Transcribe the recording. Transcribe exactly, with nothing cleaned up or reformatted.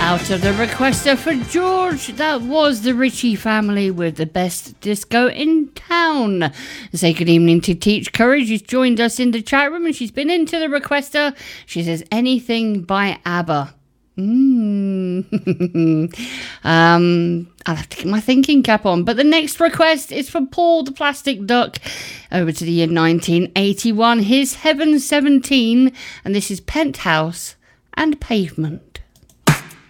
Out of the requester for George, that was the Ritchie family with the best disco in town. Say good evening to Teach Courage, who's joined us in the chat room, and she's been into the requester. She says anything by ABBA. Mm. um, I'll have to get my thinking cap on. But the next request is for Paul the Plastic Duck, over to the year nineteen eighty-one. His Heaven seventeen, and this is Penthouse and Pavement.